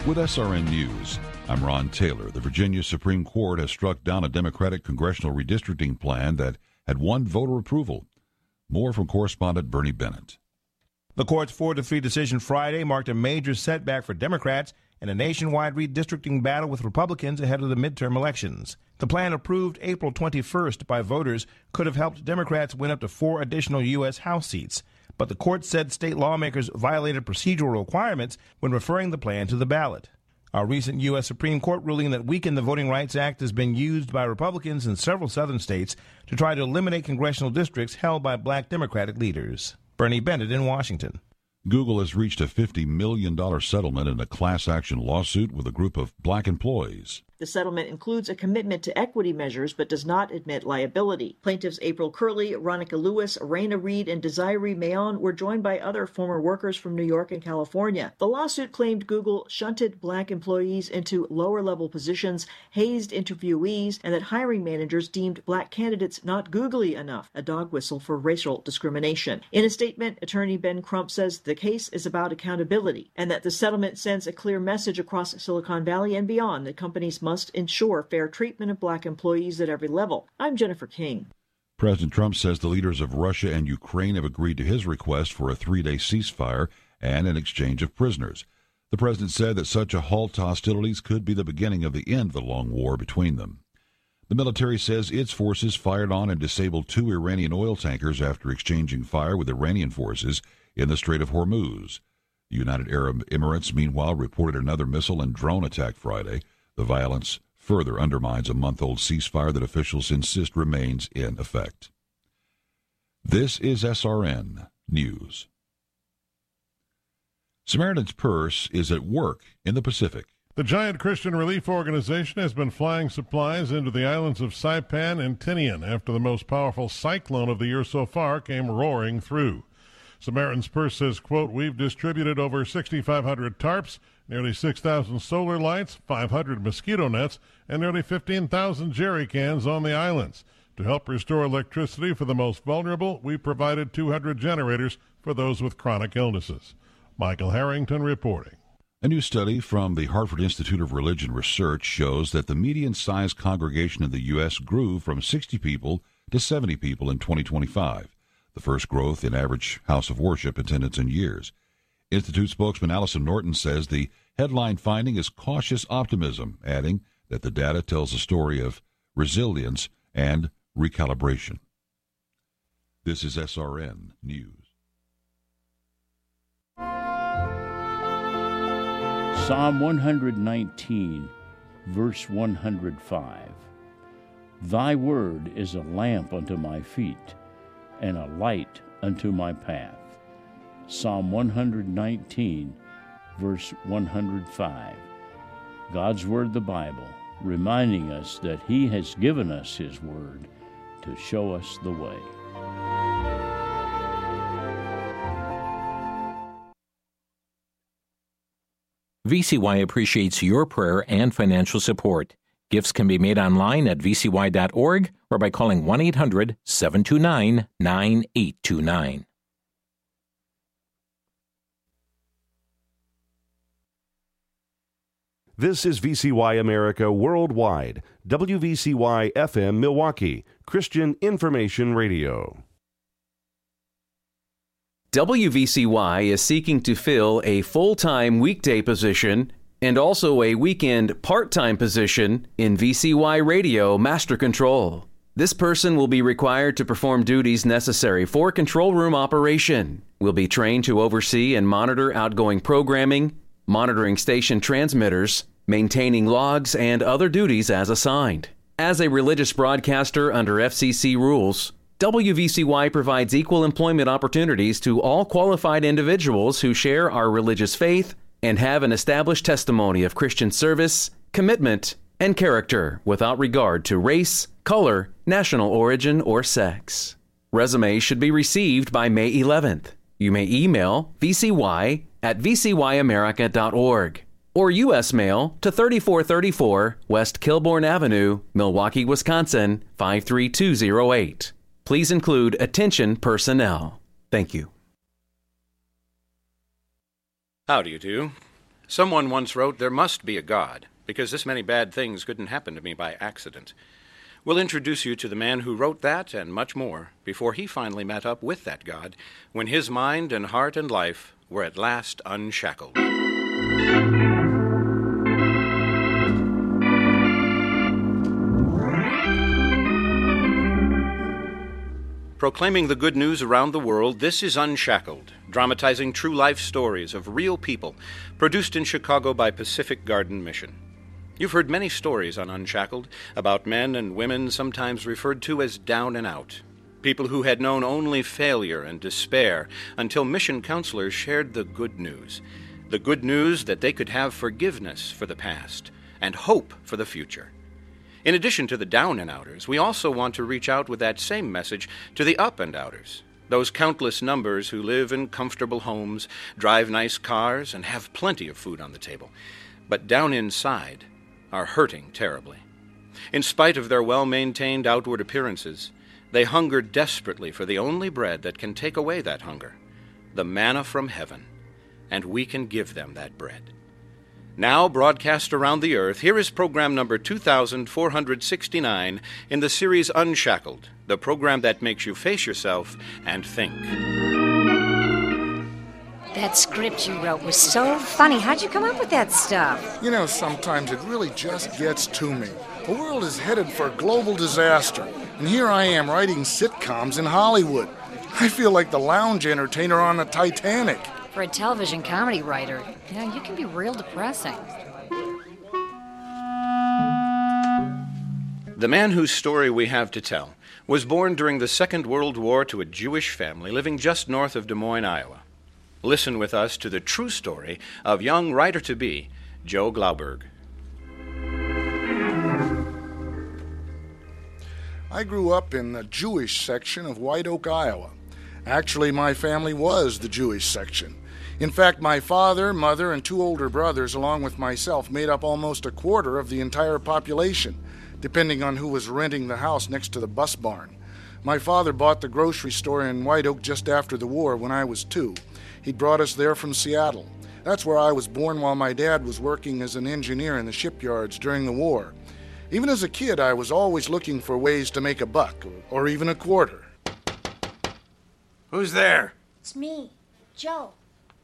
With SRN News, I'm Ron Taylor. The Virginia Supreme Court has struck down a Democratic congressional redistricting plan that had won voter approval. More from correspondent Bernie Bennett. The court's 4-3 decision Friday marked a major setback for Democrats in a nationwide redistricting battle with Republicans ahead of the midterm elections. The plan, approved April 21st by voters, could have helped Democrats win up to 4 additional U.S. House seats. But the court said state lawmakers violated procedural requirements when referring the plan to the ballot. A recent U.S. Supreme Court ruling that weakened the Voting Rights Act has been used by Republicans in several southern states to try to eliminate congressional districts held by black Democratic leaders. Bernie Bennett in Washington. Google has reached a $50 million settlement in a class action lawsuit with a group of black employees. The settlement includes a commitment to equity measures but does not admit liability. Plaintiffs April Curley, Ronica Lewis, Raina Reed, and Desiree Mayon were joined by other former workers from New York and California. The lawsuit claimed Google shunted black employees into lower-level positions, hazed interviewees, and that hiring managers deemed black candidates not googly enough, a dog whistle for racial discrimination. In a statement, attorney Ben Crump says the case is about accountability and that the settlement sends a clear message across Silicon Valley and beyond that companies must ensure fair treatment of black employees at every level. I'm Jennifer King. President Trump says the leaders of Russia and Ukraine have agreed to his request for a 3-day ceasefire and an exchange of prisoners. The president said that such a halt to hostilities could be the beginning of the end of the long war between them. The military says its forces fired on and disabled 2 Iranian oil tankers after exchanging fire with Iranian forces in the Strait of Hormuz. The United Arab Emirates, meanwhile, reported another missile and drone attack Friday. The violence further undermines a month-old ceasefire that officials insist remains in effect. This is SRN News. Samaritan's Purse is at work in the Pacific. The giant Christian relief organization has been flying supplies into the islands of Saipan and Tinian after the most powerful cyclone of the year so far came roaring through. Samaritan's Purse says, quote, "We've distributed over 6,500 tarps, nearly 6,000 solar lights, 500 mosquito nets, and nearly 15,000 jerry cans on the islands. To help restore electricity for the most vulnerable, we provided 200 generators for those with chronic illnesses." Michael Harrington reporting. A new study from the Hartford Institute of Religion Research shows that the median-sized congregation in the U.S. grew from 60 people to 70 people in 2025, the first growth in average house of worship attendance in years. Institute spokesman Allison Norton says the headline finding is cautious optimism, adding that the data tells a story of resilience and recalibration. This is SRN News. Psalm 119, verse 105. Thy word is a lamp unto my feet and a light unto my path. Psalm 119, verse 105. God's Word, the Bible, reminding us that He has given us His Word to show us the way. VCY appreciates your prayer and financial support. Gifts can be made online at vcy.org or by calling 1-800-729-9829. This is VCY America Worldwide, WVCY FM Milwaukee, Christian Information Radio. WVCY is seeking to fill a full-time weekday position and also a weekend part-time position in VCY Radio Master Control. This person will be required to perform duties necessary for control room operation, will be trained to oversee and monitor outgoing programming, monitoring station transmitters, maintaining logs, and other duties as assigned. As a religious broadcaster under FCC rules, WVCY provides equal employment opportunities to all qualified individuals who share our religious faith and have an established testimony of Christian service, commitment, and character without regard to race, color, national origin, or sex. Resumes should be received by May 11th. You may email vcy@vcyamerica.org or U.S. mail to 3434 West Kilbourne Avenue, Milwaukee, Wisconsin, 53208. Please include attention personnel. Thank you. How do you do? Someone once wrote, "There must be a God, because this many bad things couldn't happen to me by accident." We'll introduce you to the man who wrote that and much more before he finally met up with that God, when his mind and heart and life were at last unshackled. Proclaiming the good news around the world, this is Unshackled, dramatizing true life stories of real people, produced in Chicago by Pacific Garden Mission. You've heard many stories on Unshackled about men and women sometimes referred to as down and out, people who had known only failure and despair until mission counselors shared the good news that they could have forgiveness for the past and hope for the future. In addition to the down and outers, we also want to reach out with that same message to the up and outers, those countless numbers who live in comfortable homes, drive nice cars, and have plenty of food on the table, but down inside are hurting terribly. In spite of their well-maintained outward appearances, they hunger desperately for the only bread that can take away that hunger, the manna from heaven, and we can give them that bread. Now broadcast around the earth, here is program number 2469 in the series Unshackled, the program that makes you face yourself and think. That script you wrote was so funny. How'd you come up with that stuff? You know, sometimes it really just gets to me. The world is headed for global disaster, and here I am writing sitcoms in Hollywood. I feel like the lounge entertainer on the Titanic. For a television comedy writer, you can be real depressing. The man whose story we have to tell was born during the Second World War to a Jewish family living just north of Des Moines, Iowa. Listen with us to the true story of young writer-to-be Joe Glauberg. I grew up in the Jewish section of White Oak, Iowa. Actually, my family was the Jewish section. In fact, my father, mother, and two older brothers, along with myself, made up almost a quarter of the entire population, depending on who was renting the house next to the bus barn. My father bought the grocery store in White Oak just after the war when I was 2. He'd brought us there from Seattle. That's where I was born while my dad was working as an engineer in the shipyards during the war. Even as a kid, I was always looking for ways to make a buck, or even a quarter. Who's there? It's me, Joe.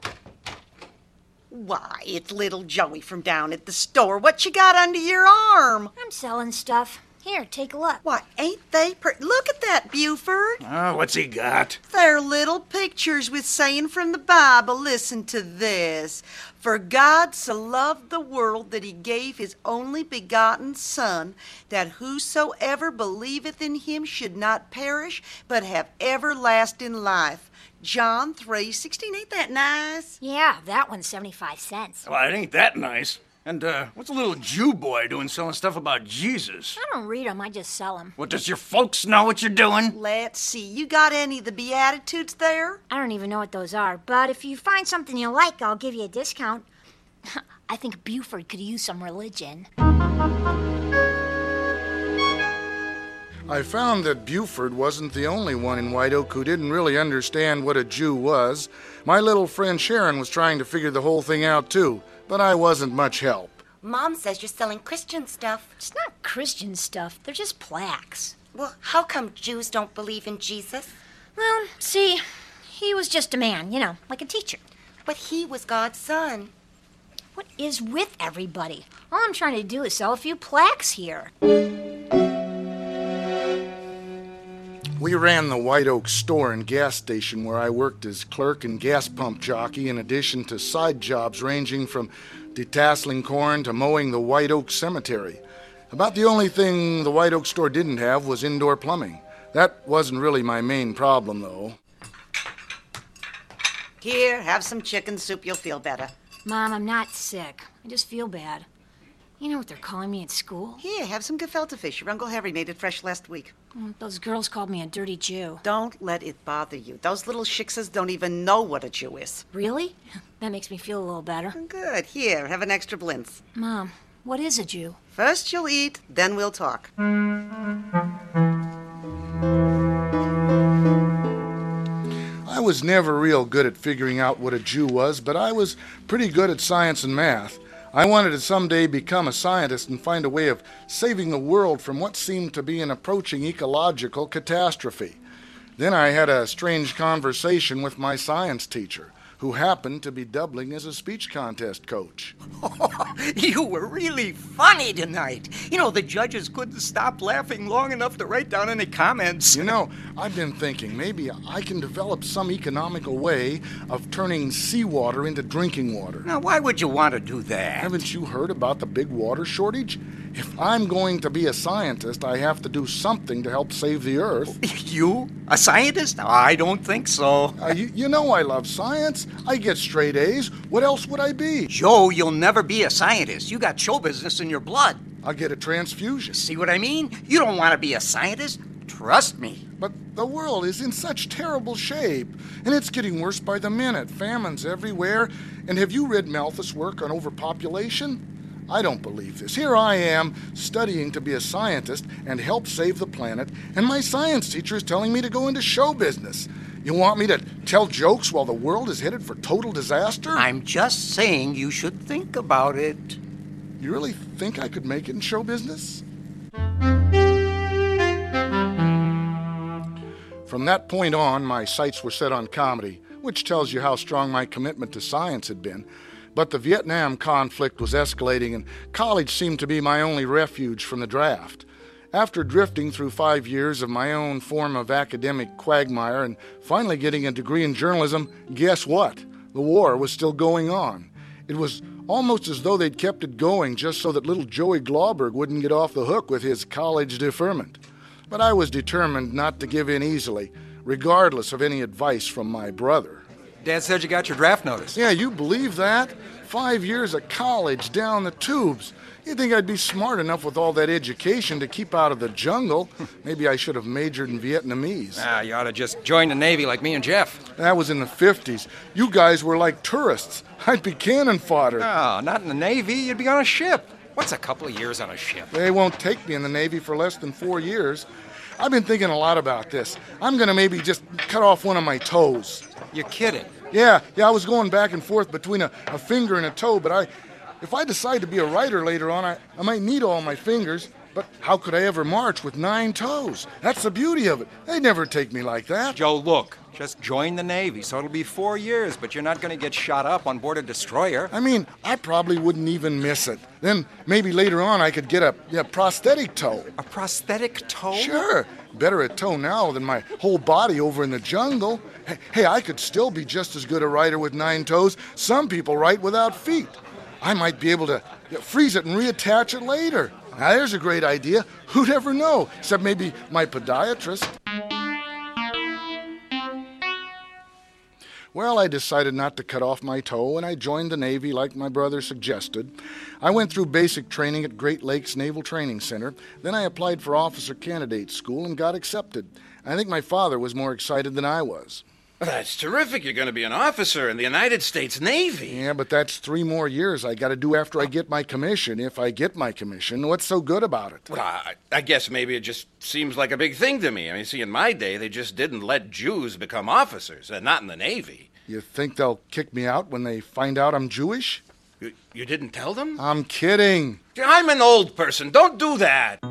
Why, it's little Joey from down at the store. What you got under your arm? I'm selling stuff. Here, take a look. Why, ain't they Look at that, Buford. Oh, what's he got? They're little pictures with saying from the Bible. Listen to this. For God so loved the world that he gave his only begotten Son, that whosoever believeth in him should not perish, but have everlasting life. John 3:16. Ain't that nice? Yeah, that one's 75 cents. Well, it ain't that nice. And, what's a little Jew boy doing selling stuff about Jesus? I don't read them, I just sell them. Well, does your folks know what you're doing? Let's see. You got any of the Beatitudes there? I don't even know what those are, but if you find something you like, I'll give you a discount. I think Buford could use some religion. I found that Buford wasn't the only one in White Oak who didn't really understand what a Jew was. My little friend Sharon was trying to figure the whole thing out too, but I wasn't much help. Mom says you're selling Christian stuff. It's not Christian stuff, they're just plaques. Well, how come Jews don't believe in Jesus? Well, see, he was just a man, like a teacher. But he was God's son. What is with everybody? All I'm trying to do is sell a few plaques here. We ran the White Oak store and gas station where I worked as clerk and gas pump jockey, in addition to side jobs ranging from detasseling corn to mowing the White Oak cemetery. About the only thing the White Oak store didn't have was indoor plumbing. That wasn't really my main problem, though. Here, have some chicken soup. You'll feel better. Mom, I'm not sick. I just feel bad. You know what they're calling me at school? Here, have some gefilte fish. Your Uncle Henry made it fresh last week. Those girls called me a dirty Jew. Don't let it bother you. Those little shiksas don't even know what a Jew is. Really? That makes me feel a little better. Good. Here, have an extra blintz. Mom, what is a Jew? First you'll eat, then we'll talk. I was never real good at figuring out what a Jew was, but I was pretty good at science and math. I wanted to someday become a scientist and find a way of saving the world from what seemed to be an approaching ecological catastrophe. Then I had a strange conversation with my science teacher, who happened to be doubling as a speech contest coach. You were really funny tonight. You know, the judges couldn't stop laughing long enough to write down any comments. You know, I've been thinking maybe I can develop some economical way of turning seawater into drinking water. Now, why would you want to do that? Haven't you heard about the big water shortage? If I'm going to be a scientist, I have to do something to help save the Earth. You? A scientist? I don't think so. You know I love science. I get straight A's. What else would I be? Joe, you'll never be a scientist. You got show business in your blood. I'll get a transfusion. See what I mean? You don't want to be a scientist. Trust me. But the world is in such terrible shape, and it's getting worse by the minute. Famines everywhere. And have you read Malthus' work on overpopulation? I don't believe this. Here I am, studying to be a scientist and help save the planet, and my science teacher is telling me to go into show business. You want me to tell jokes while the world is headed for total disaster? I'm just saying you should think about it. You really think I could make it in show business? From that point on, my sights were set on comedy, which tells you how strong my commitment to science had been. But the Vietnam conflict was escalating, and college seemed to be my only refuge from the draft. After drifting through 5 years of my own form of academic quagmire and finally getting a degree in journalism, guess what? The war was still going on. It was almost as though they'd kept it going just so that little Joey Glauberg wouldn't get off the hook with his college deferment. But I was determined not to give in easily, regardless of any advice from my brother. Dad said you got your draft notice. Yeah, you believe that? 5 years of college down the tubes. You'd think I'd be smart enough with all that education to keep out of the jungle. Maybe I should have majored in Vietnamese. You ought to just join the Navy like me and Jeff. That was in the 50s. You guys were like tourists. I'd be cannon fodder. No, not in the Navy. You'd be on a ship. What's a couple of years on a ship? They won't take me in the Navy for less than 4 years. I've been thinking a lot about this. I'm going to maybe just cut off one of my toes. You're kidding. Yeah, I was going back and forth between a finger and a toe, but if I decide to be a writer later on, I might need all my fingers, but how could I ever march with 9 toes? That's the beauty of it. They'd never take me like that. Joe, look, just join the Navy, so it'll be 4 years, but you're not going to get shot up on board a destroyer. I mean, I probably wouldn't even miss it. Then maybe later on I could get a prosthetic toe. A prosthetic toe? Sure. Better a toe now than my whole body over in the jungle. Hey, I could still be just as good a writer with 9 toes. Some people write without feet. I might be able to freeze it and reattach it later. Now, there's a great idea. Who'd ever know? Except maybe my podiatrist. Well, I decided not to cut off my toe, and I joined the Navy like my brother suggested. I went through basic training at Great Lakes Naval Training Center. Then I applied for officer candidate school and got accepted. I think my father was more excited than I was. Well, that's terrific. You're going to be an officer in the United States Navy. Yeah, but that's 3 more years I got to do after I get my commission. If I get my commission, what's so good about it? Well, I guess maybe it just seems like a big thing to me. I mean, see, in my day, they just didn't let Jews become officers, and not in the Navy. You think they'll kick me out when they find out I'm Jewish? You didn't tell them? I'm kidding. I'm an old person. Don't do that.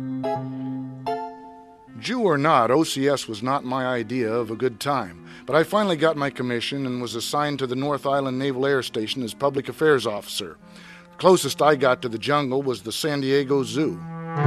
Jew or not, OCS was not my idea of a good time. But I finally got my commission and was assigned to the North Island Naval Air Station as public affairs officer. The closest I got to the jungle was the San Diego Zoo.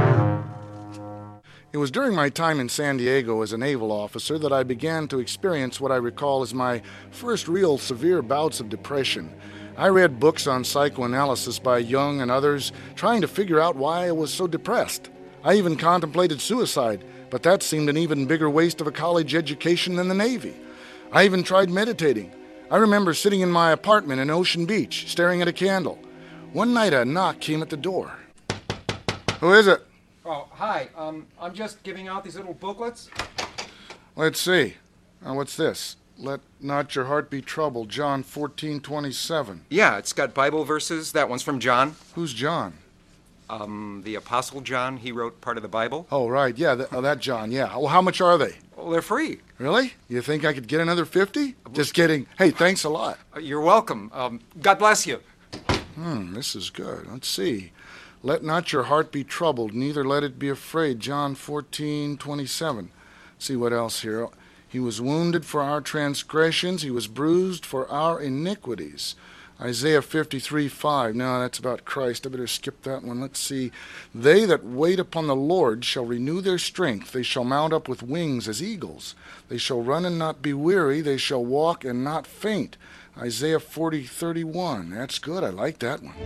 It was during my time in San Diego as a naval officer that I began to experience what I recall as my first real severe bouts of depression. I read books on psychoanalysis by Jung and others, trying to figure out why I was so depressed. I even contemplated suicide, but that seemed an even bigger waste of a college education than the Navy. I even tried meditating. I remember sitting in my apartment in Ocean Beach, staring at a candle. One night a knock came at the door. Who is it? Oh, hi. I'm just giving out these little booklets. Let's see. What's this? Let not your heart be troubled, John 14:27. Yeah, it's got Bible verses. That one's from John. Who's John? The Apostle John, he wrote part of the Bible. Oh, right. Yeah, that John, yeah. Well, how much are they? Well, they're free. Really? You think I could get another 50? Just kidding. Hey, thanks a lot. You're welcome. God bless you. This is good. Let's see. Let not your heart be troubled, neither let it be afraid. John 14:27. See what else here. He was wounded for our transgressions. He was bruised for our iniquities. Isaiah 53:5. No, that's about Christ. I better skip that one. Let's see. They that wait upon the Lord shall renew their strength. They shall mount up with wings as eagles. They shall run and not be weary. They shall walk and not faint. Isaiah 40:31. That's good. I like that one.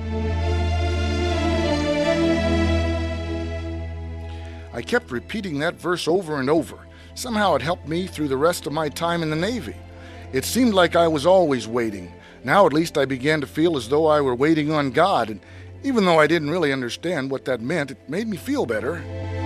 I kept repeating that verse over and over. Somehow it helped me through the rest of my time in the Navy. It seemed like I was always waiting. Now at least I began to feel as though I were waiting on God, and even though I didn't really understand what that meant, it made me feel better.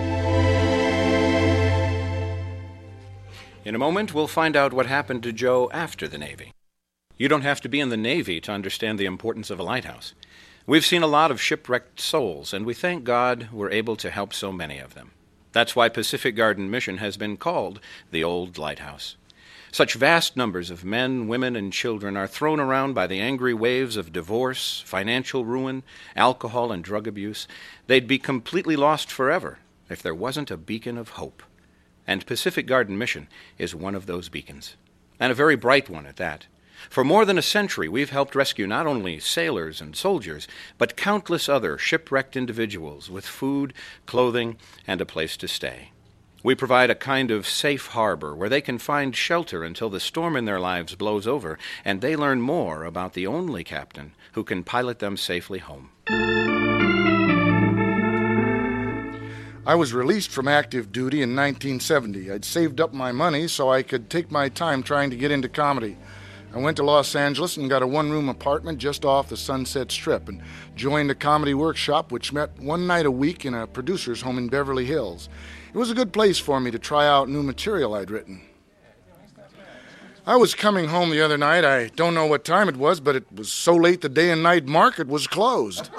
In a moment, we'll find out what happened to Joe after the Navy. You don't have to be in the Navy to understand the importance of a lighthouse. We've seen a lot of shipwrecked souls, and we thank God we're able to help so many of them. That's why Pacific Garden Mission has been called the Old Lighthouse. Such vast numbers of men, women, and children are thrown around by the angry waves of divorce, financial ruin, alcohol, and drug abuse. They'd be completely lost forever if there wasn't a beacon of hope. And Pacific Garden Mission is one of those beacons, and a very bright one at that. For more than a century, we've helped rescue not only sailors and soldiers, but countless other shipwrecked individuals with food, clothing, and a place to stay. We provide a kind of safe harbor where they can find shelter until the storm in their lives blows over and they learn more about the only captain who can pilot them safely home. I was released from active duty in 1970. I'd saved up my money so I could take my time trying to get into comedy. I went to Los Angeles and got a one-room apartment just off the Sunset Strip and joined a comedy workshop which met one night a week in a producer's home in Beverly Hills. It was a good place for me to try out new material I'd written. I was coming home the other night. I don't know what time it was, but it was so late the day and night market was closed.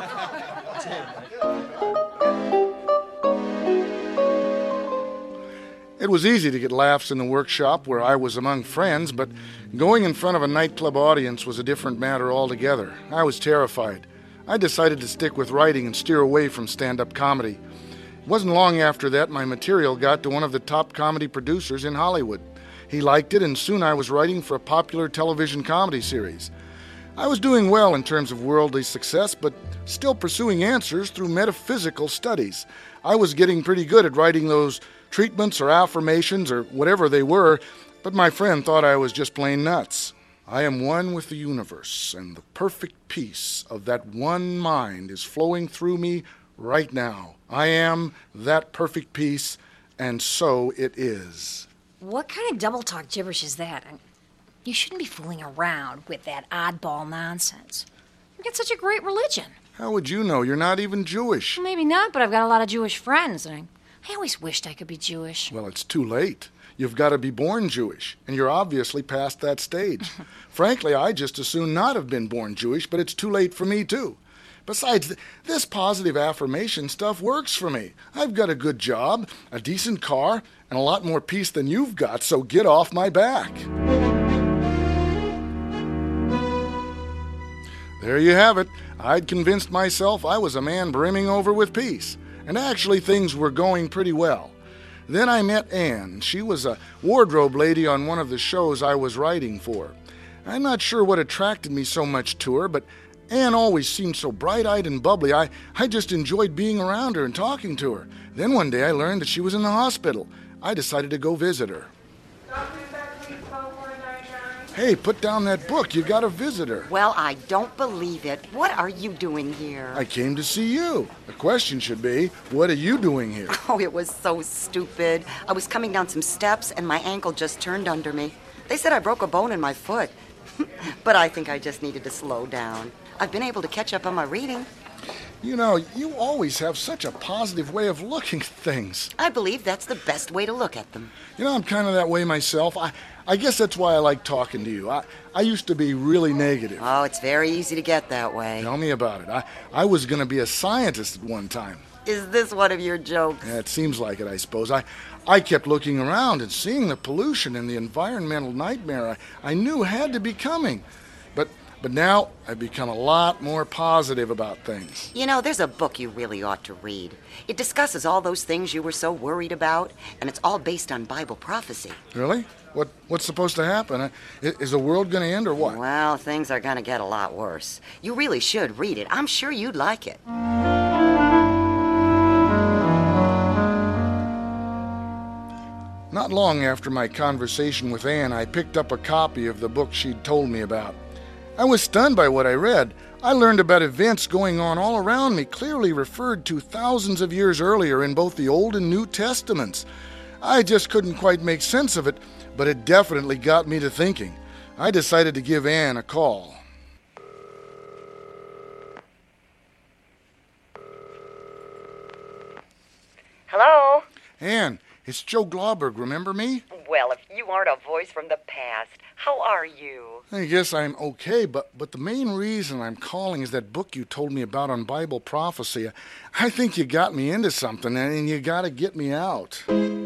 It was easy to get laughs in the workshop where I was among friends, but going in front of a nightclub audience was a different matter altogether. I was terrified. I decided to stick with writing and steer away from stand-up comedy. It wasn't long after that my material got to one of the top comedy producers in Hollywood. He liked it, and soon I was writing for a popular television comedy series. I was doing well in terms of worldly success, but still pursuing answers through metaphysical studies. I was getting pretty good at writing those treatments or affirmations or whatever they were, but my friend thought I was just plain nuts. I am one with the universe, and the perfect peace of that one mind is flowing through me right now. I am that perfect peace, and so it is. What kind of double-talk gibberish is that? You shouldn't be fooling around with that oddball nonsense. You've got such a great religion. How would you know? You're not even Jewish. Well, maybe not, but I've got a lot of Jewish friends, and I always wished I could be Jewish. Well, it's too late. You've got to be born Jewish, and you're obviously past that stage. Frankly, I just as soon not have been born Jewish, but it's too late for me, too. Besides, this positive affirmation stuff works for me. I've got a good job, a decent car, and a lot more peace than you've got, so get off my back. There you have it. I'd convinced myself I was a man brimming over with peace, and actually things were going pretty well. Then I met Ann. She was a wardrobe lady on one of the shows I was writing for. I'm not sure what attracted me so much to her, but Ann always seemed so bright-eyed and bubbly. I just enjoyed being around her and talking to her. Then one day I learned that she was in the hospital. I decided to go visit her. Hey, put down that book. You got a visitor. Well, I don't believe it. What are you doing here? I came to see you. The question should be, what are you doing here? Oh, it was so stupid. I was coming down some steps and my ankle just turned under me. They said I broke a bone in my foot. But I think I just needed to slow down. I've been able to catch up on my reading. You know, you always have such a positive way of looking at things. I believe that's the best way to look at them. You know, I'm kind of that way myself. I guess that's why I like talking to you. I used to be really negative. Oh, it's very easy to get that way. Tell me about it. I was going to be a scientist at one time. Is this one of your jokes? Yeah, it seems like it, I suppose. I kept looking around and seeing the pollution and the environmental nightmare I knew had to be coming. But now I've become a lot more positive about things. You know, there's a book you really ought to read. It discusses all those things you were so worried about, and it's all based on Bible prophecy. Really? What's supposed to happen? Is the world going to end or what? Well, things are going to get a lot worse. You really should read it. I'm sure you'd like it. Not long after my conversation with Ann, I picked up a copy of the book she'd told me about. I was stunned by what I read. I learned about events going on all around me, clearly referred to thousands of years earlier in both the Old and New Testaments. I just couldn't quite make sense of it, but it definitely got me to thinking. I decided to give Ann a call. Hello? Ann, it's Joe Glauberg, remember me? Well, if you aren't a voice from the past, how are you? I guess I'm okay, but the main reason I'm calling is that book you told me about on Bible prophecy. I think you got me into something, and you got to get me out.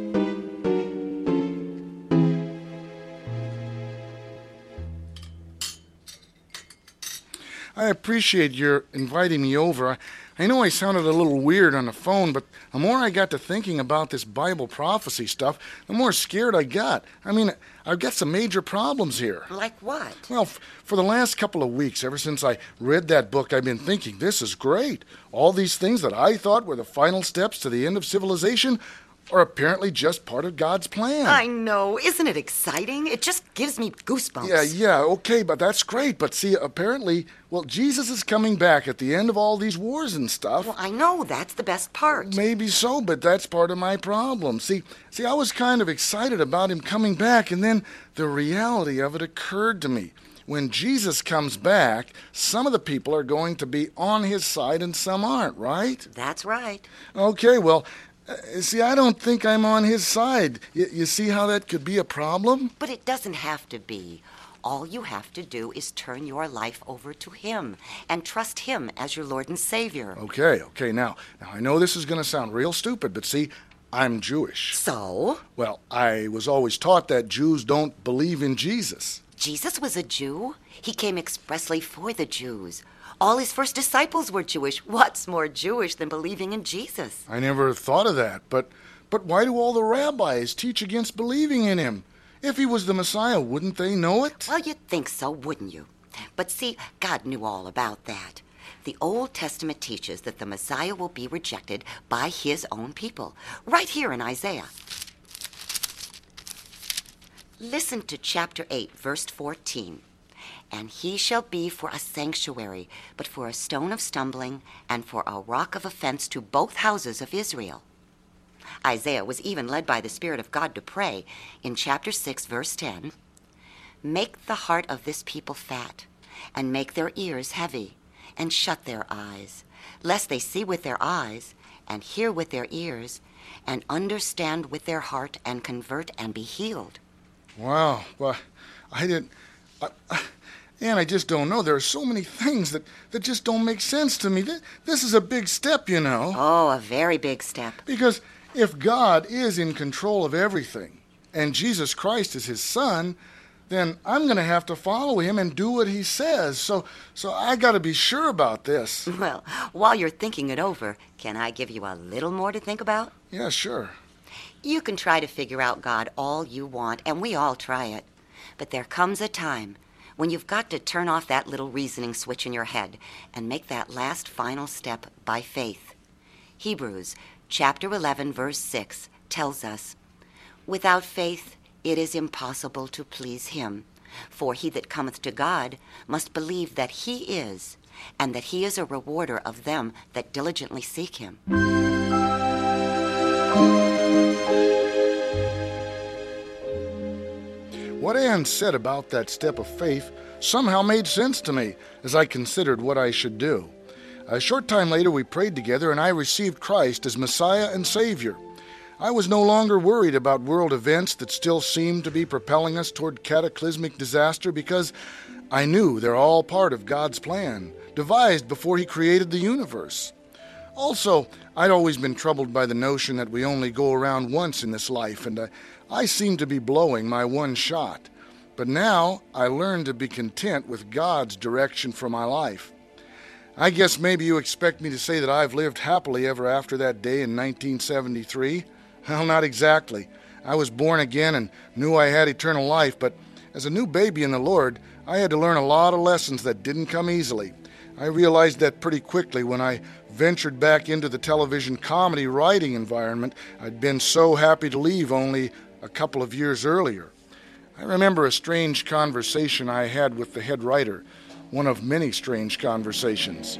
I appreciate your inviting me over. I know I sounded a little weird on the phone, but the more I got to thinking about this Bible prophecy stuff, the more scared I got. I mean, I've got some major problems here. Like what? Well, for the last couple of weeks, ever since I read that book, I've been thinking, this is great. All these things that I thought were the final steps to the end of civilization are apparently just part of God's plan. I know. Isn't it exciting? It just gives me goosebumps. Yeah, okay, but that's great. But see, apparently, Jesus is coming back at the end of all these wars and stuff. Well, I know. That's the best part. Maybe so, but that's part of my problem. See, I was kind of excited about him coming back, and then the reality of it occurred to me. When Jesus comes back, some of the people are going to be on his side and some aren't, right? That's right. Okay, well, see, I don't think I'm on his side. You see how that could be a problem? But it doesn't have to be. All you have to do is turn your life over to him and trust him as your Lord and Savior. Okay. Now I know this is going to sound real stupid, but see, I'm Jewish. So? Well, I was always taught that Jews don't believe in Jesus. Jesus was a Jew. He came expressly for the Jews. All his first disciples were Jewish. What's more Jewish than believing in Jesus? I never thought of that, but why do all the rabbis teach against believing in him? If he was the Messiah, wouldn't they know it? Well, you'd think so, wouldn't you? But see, God knew all about that. The Old Testament teaches that the Messiah will be rejected by his own people, right here in Isaiah. Listen to chapter 8, verse 14. And he shall be for a sanctuary, but for a stone of stumbling, and for a rock of offense to both houses of Israel. Isaiah was even led by the Spirit of God to pray in chapter 6, verse 10, Make the heart of this people fat, and make their ears heavy, and shut their eyes, lest they see with their eyes, and hear with their ears, and understand with their heart, and convert and be healed. Wow, well, and I just don't know. There are so many things that just don't make sense to me. This is a big step, you know. Oh, a very big step. Because if God is in control of everything, and Jesus Christ is his son, then I'm going to have to follow him and do what he says. So I got to be sure about this. Well, while you're thinking it over, can I give you a little more to think about? Yeah, sure. You can try to figure out God all you want, and we all try it. But there comes a time when you've got to turn off that little reasoning switch in your head and make that last final step by faith. Hebrews chapter 11, verse 6 tells us, Without faith it is impossible to please him, for he that cometh to God must believe that he is, and that he is a rewarder of them that diligently seek him. What Ann said about that step of faith somehow made sense to me as I considered what I should do. A short time later, we prayed together, and I received Christ as Messiah and Savior. I was no longer worried about world events that still seemed to be propelling us toward cataclysmic disaster because I knew they're all part of God's plan, devised before He created the universe. Also, I'd always been troubled by the notion that we only go around once in this life, and I seemed to be blowing my one shot. But now I learned to be content with God's direction for my life. I guess maybe you expect me to say that I've lived happily ever after that day in 1973. Well, not exactly. I was born again and knew I had eternal life, but as a new baby in the Lord, I had to learn a lot of lessons that didn't come easily. I realized that pretty quickly when I ventured back into the television comedy writing environment I'd been so happy to leave only a couple of years earlier. I remember a strange conversation I had with the head writer, one of many strange conversations.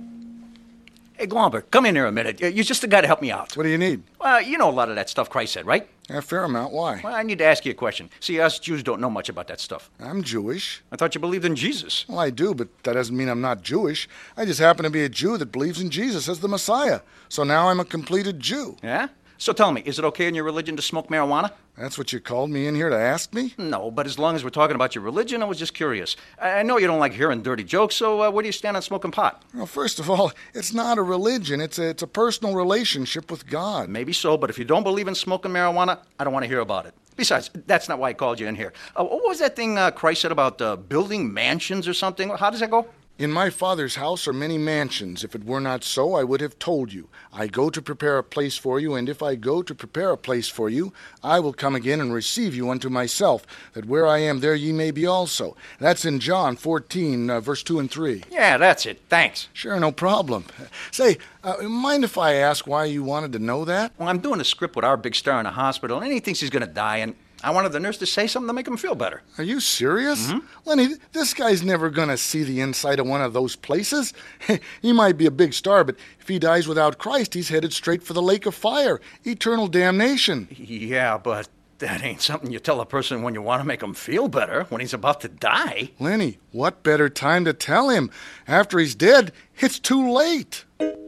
Hey, Glomber, come in here a minute. You're just the guy to help me out. What do you need? Well, you know a lot of that stuff Christ said, right? A fair amount. Why? Well, I need to ask you a question. See, us Jews don't know much about that stuff. I'm Jewish. I thought you believed in Jesus. Well, I do, but that doesn't mean I'm not Jewish. I just happen to be a Jew that believes in Jesus as the Messiah. So now I'm a completed Jew. Yeah? So tell me, is it okay in your religion to smoke marijuana? That's what you called me in here to ask me? No, but as long as we're talking about your religion, I was just curious. I know you don't like hearing dirty jokes, so where do you stand on smoking pot? Well, first of all, it's not a religion. It's a personal relationship with God. Maybe so, but if you don't believe in smoking marijuana, I don't want to hear about it. Besides, that's not why I called you in here. What was that thing Christ said about building mansions or something? How does that go? In my Father's house are many mansions. If it were not so, I would have told you. I go to prepare a place for you, and if I go to prepare a place for you, I will come again and receive you unto myself, that where I am, there ye may be also. That's in John 14, verse 2 and 3. Yeah, that's it. Thanks. Sure, no problem. Say, mind if I ask why you wanted to know that? Well, I'm doing a script with our big star in the hospital, and he thinks he's going to die, and I wanted the nurse to say something to make him feel better. Are you serious? Mm-hmm. Lenny, this guy's never going to see the inside of one of those places. He might be a big star, but if he dies without Christ, he's headed straight for the lake of fire, eternal damnation. Yeah, but that ain't something you tell a person when you want to make him feel better, when he's about to die. Lenny, what better time to tell him? After he's dead, it's too late.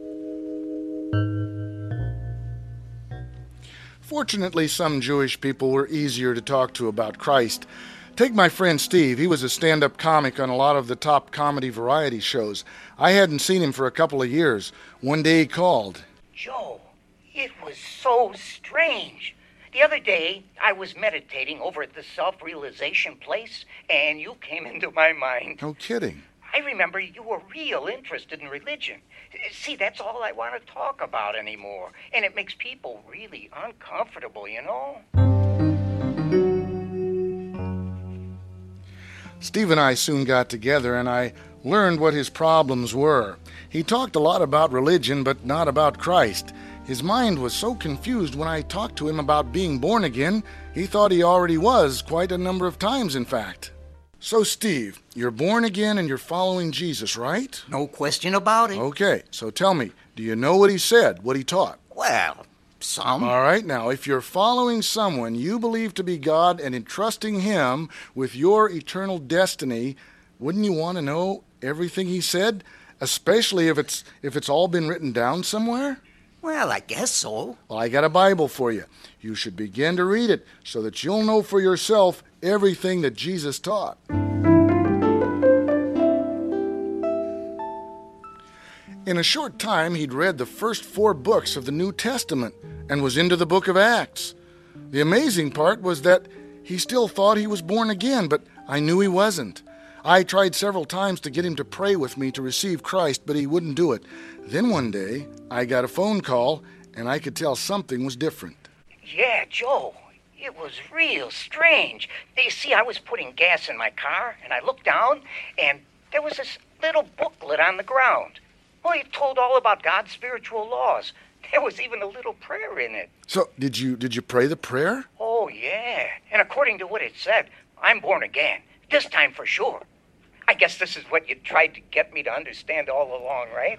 Fortunately, some Jewish people were easier to talk to about Christ. Take my friend Steve. He was a stand-up comic on a lot of the top comedy variety shows. I hadn't seen him for a couple of years. One day he called. Joe, it was so strange. The other day, I was meditating over at the self-realization place, and you came into my mind. No kidding. I remember you were real interested in religion. See, that's all I want to talk about anymore. And it makes people really uncomfortable, you know? Steve and I soon got together, and I learned what his problems were. He talked a lot about religion, but not about Christ. His mind was so confused when I talked to him about being born again, he thought he already was, quite a number of times, in fact. So, Steve, you're born again and you're following Jesus, right? No question about it. Okay, so tell me, do you know what he said, what he taught? Well, some. All right, now, if you're following someone you believe to be God and entrusting him with your eternal destiny, wouldn't you want to know everything he said? Especially if it's all been written down somewhere? Well, I guess so. Well, I got a Bible for you. You should begin to read it so that you'll know for yourself everything that Jesus taught. In a short time, he'd read the first 4 books of the New Testament and was into the book of Acts. The amazing part was that he still thought he was born again, but I knew he wasn't. I tried several times to get him to pray with me to receive Christ, but he wouldn't do it. Then one day, I got a phone call, and I could tell something was different. Yeah, Joe, it was real strange. You see, I was putting gas in my car, and I looked down, and there was this little booklet on the ground. Well, it told all about God's spiritual laws. There was even a little prayer in it. So, did you pray the prayer? Oh, yeah. And according to what it said, I'm born again. This time for sure. I guess this is what you tried to get me to understand all along, right?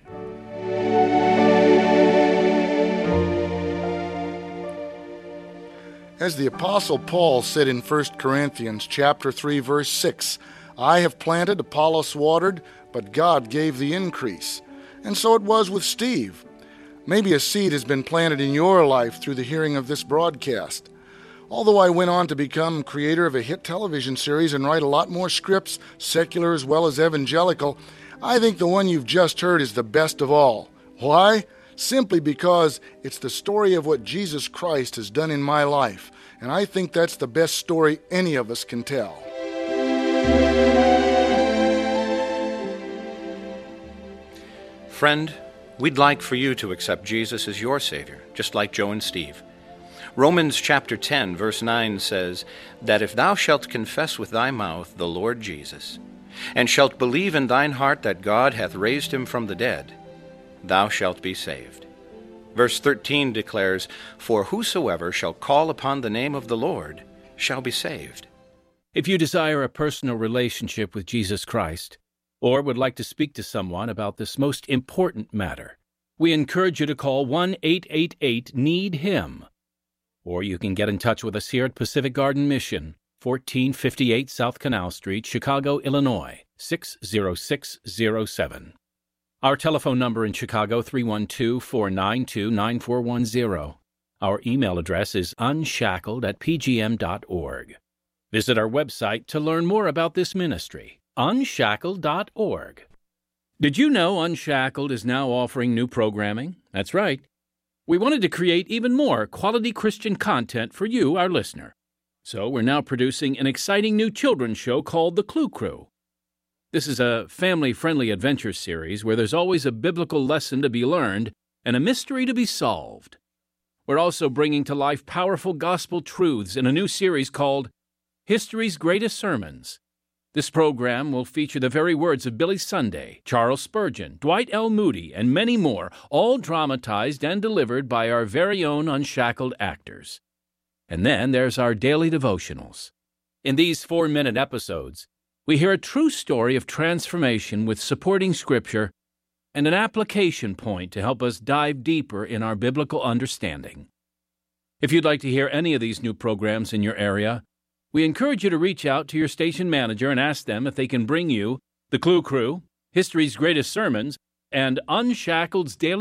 As the Apostle Paul said in 1 Corinthians chapter 3, verse 6, I have planted, Apollos watered, but God gave the increase. And so it was with Steve. Maybe a seed has been planted in your life through the hearing of this broadcast. Although I went on to become creator of a hit television series and write a lot more scripts, secular as well as evangelical, I think the one you've just heard is the best of all. Why? Simply because it's the story of what Jesus Christ has done in my life, and I think that's the best story any of us can tell. Friend, we'd like for you to accept Jesus as your Savior, just like Joe and Steve. Romans chapter 10, verse 9 says that if thou shalt confess with thy mouth the Lord Jesus, and shalt believe in thine heart that God hath raised him from the dead, thou shalt be saved. Verse 13 declares, for whosoever shall call upon the name of the Lord shall be saved. If you desire a personal relationship with Jesus Christ, or would like to speak to someone about this most important matter, we encourage you to call 1-888-NEED-HIM. Or you can get in touch with us here at Pacific Garden Mission, 1458 South Canal Street, Chicago, Illinois, 60607. Our telephone number in Chicago, 312-492-9410. Our email address is unshackled@pgm.org. Visit our website to learn more about this ministry, unshackled.org. Did you know Unshackled is now offering new programming? That's right. We wanted to create even more quality Christian content for you, our listener. So we're now producing an exciting new children's show called The Clue Crew. This is a family-friendly adventure series where there's always a biblical lesson to be learned and a mystery to be solved. We're also bringing to life powerful gospel truths in a new series called History's Greatest Sermons. This program will feature the very words of Billy Sunday, Charles Spurgeon, Dwight L. Moody, and many more, all dramatized and delivered by our very own Unshackled actors. And then there's our daily devotionals. In these 4-minute episodes, we hear a true story of transformation with supporting scripture and an application point to help us dive deeper in our biblical understanding. If you'd like to hear any of these new programs in your area, we encourage you to reach out to your station manager and ask them if they can bring you The Clue Crew, History's Greatest Sermons, and Unshackled's Daily